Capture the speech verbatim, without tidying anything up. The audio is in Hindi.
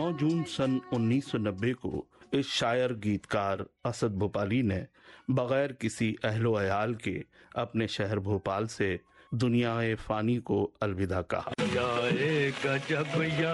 नौ जून सन उन्नीस सौ नब्बे को इस शायर गीतकार असद भोपाली ने बगैर किसी अहलो अयाल के अपने शहर भोपाल से दुनियाए फानी को अलविदा कहा।